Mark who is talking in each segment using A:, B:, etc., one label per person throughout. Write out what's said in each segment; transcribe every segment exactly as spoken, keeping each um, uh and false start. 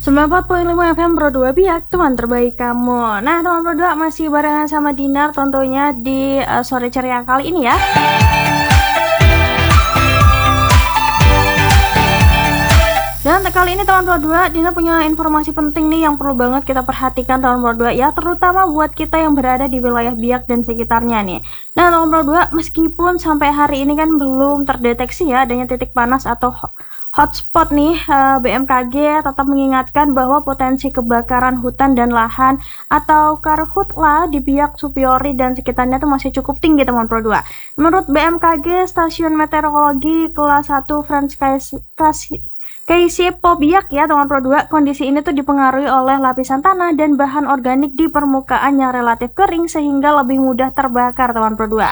A: sembilan puluh empat koma lima F M Pro dua Biak, teman terbaik kamu. Nah, teman Pro dua masih barengan sama Dinar tentunya di uh, sore ceria kali ini ya. Dan kali ini teman Pro dua, Dina punya informasi penting nih yang perlu banget kita perhatikan teman Pro dua ya, terutama buat kita yang berada di wilayah Biak dan sekitarnya nih. Nah, teman Pro dua, meskipun sampai hari ini kan belum terdeteksi ya adanya titik panas atau hotspot nih, B M K G tetap mengingatkan bahwa potensi kebakaran hutan dan lahan atau karhutla di Biak, Supiori dan sekitarnya itu masih cukup tinggi teman Pro dua. Menurut B M K G, Stasiun Meteorologi Kelas satu Francisco Kaysipo Biak ya teman Pro dua, kondisi ini tuh dipengaruhi oleh lapisan tanah dan bahan organik di permukaan yang relatif kering sehingga lebih mudah terbakar teman Pro dua.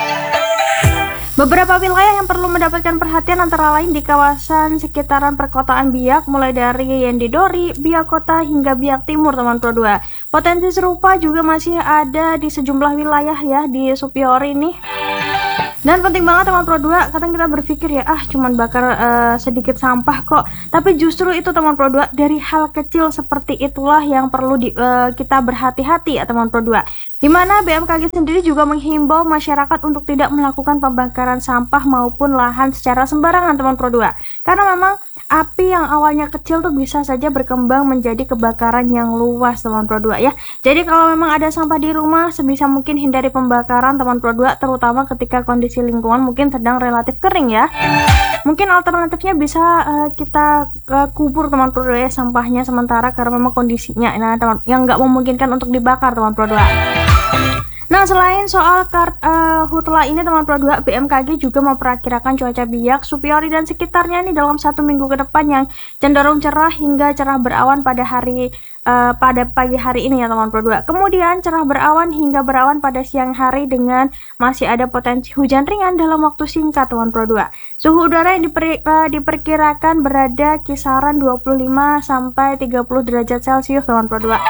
A: Beberapa wilayah yang perlu mendapatkan perhatian antara lain di kawasan sekitaran perkotaan Biak, mulai dari Yendidori, Biak Kota hingga Biak Timur teman Pro dua. Potensi serupa juga masih ada di sejumlah wilayah ya di Supiori nih. Dan penting banget teman Pro dua, kadang kita berpikir ya ah cuman bakar uh, sedikit sampah kok, tapi justru itu teman Pro dua, dari hal kecil seperti itulah yang perlu di, uh, kita berhati-hati ya teman Pro dua. Dimana B M K G sendiri juga menghimbau masyarakat untuk tidak melakukan pembakaran sampah maupun lahan secara sembarangan teman Pro dua, karena memang api yang awalnya kecil tuh bisa saja berkembang menjadi kebakaran yang luas teman Pro dua ya. Jadi kalau memang ada sampah di rumah, sebisa mungkin hindari pembakaran teman Pro dua, terutama ketika kondisi lingkungan mungkin sedang relatif kering ya. Mungkin alternatifnya bisa uh, kita uh, kubur teman Pro dua ya sampahnya sementara, karena memang kondisinya nah teman yang nggak memungkinkan untuk dibakar teman Pro dua. Nah, selain soal karhutla uh, ini teman Pro dua, B M K G juga memperkirakan cuaca Biak, Supiori dan sekitarnya ini dalam satu minggu ke depan yang cenderung cerah hingga cerah berawan pada hari uh, pada pagi hari ini ya teman Pro dua. Kemudian cerah berawan hingga berawan pada siang hari dengan masih ada potensi hujan ringan dalam waktu singkat teman Pro dua. Suhu udara yang diper, uh, diperkirakan berada kisaran dua puluh lima sampai tiga puluh derajat Celcius teman Pro dua.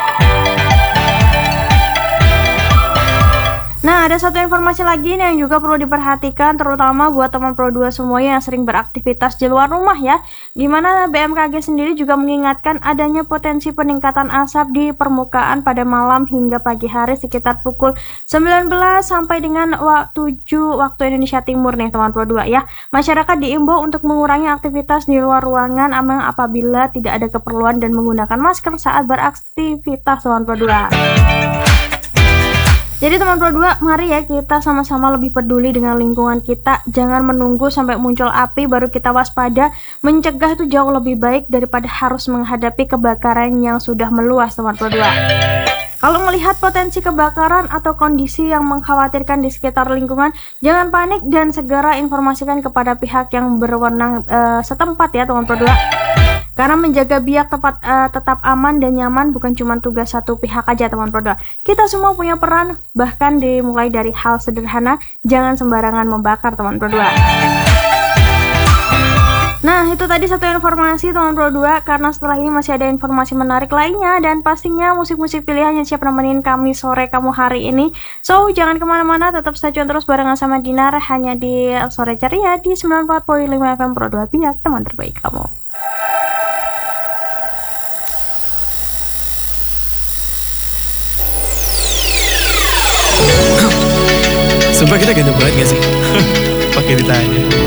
A: Nah, ada satu informasi lagi nih yang juga perlu diperhatikan, terutama buat teman Pro dua semuanya yang sering beraktivitas di luar rumah ya, dimana B M K G sendiri juga mengingatkan adanya potensi peningkatan asap di permukaan pada malam hingga pagi hari sekitar pukul sembilan belas sampai dengan tujuh waktu Indonesia Timur nih teman Pro dua ya. Masyarakat diimbau untuk mengurangi aktivitas di luar ruangan aman apabila tidak ada keperluan dan menggunakan masker saat beraktivitas teman Pro dua. Jadi teman Pro dua, mari ya kita sama-sama lebih peduli dengan lingkungan kita. Jangan menunggu sampai muncul api baru kita waspada. Mencegah itu jauh lebih baik daripada harus menghadapi kebakaran yang sudah meluas teman Pro dua. Kalau melihat potensi kebakaran atau kondisi yang mengkhawatirkan di sekitar lingkungan, jangan panik dan segera informasikan kepada pihak yang berwenang uh, setempat ya teman Pro dua. Karena menjaga Biak tepat, uh, tetap aman dan nyaman bukan cuma tugas satu pihak aja teman Pro dua. Kita semua punya peran, bahkan dimulai dari hal sederhana, jangan sembarangan membakar teman Pro dua. Nah, itu tadi satu informasi teman Pro dua, karena setelah ini masih ada informasi menarik lainnya dan pastinya musik-musik pilihan yang siap nemenin kami sore kamu hari ini. So, jangan kemana-mana, tetap stay tune terus barengan sama Dinar hanya di Sore Ceria di sembilan puluh empat koma lima F M Pro dua Biak, teman terbaik kamu.
B: Sumpah kita ganteng banget gak sih? Pakai ditanya.